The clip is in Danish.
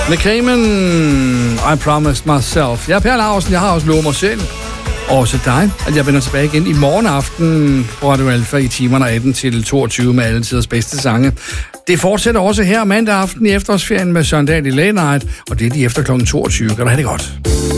Nick Cayman, I Promised Myself. Jeg er Per Laursen, jeg har også lovet mig selv, og også dig, at jeg vender tilbage igen i morgen aften på Radio Alfa i timerne 18 til 22 med alle tiders bedste sange. Det fortsætter også her mandag aften i efterårsferien med Søren Dahl i Late Night, og det er lige efter kl. 22. Kan du have det godt?